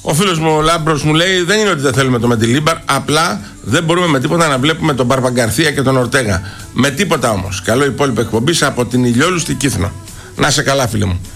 Ο φίλος μου ο Λάμπρος μου λέει: δεν είναι ότι δεν θέλουμε το Μεντιλίμπαρ, απλά δεν μπορούμε με τίποτα να βλέπουμε τον Μπαρμπαγκαρθία και τον Ορτέγα. Με τίποτα όμως. Καλό υπόλοιπο εκπομπής από την Ηλιόλουστη Κύθνο. Να σε καλά, φίλε μου.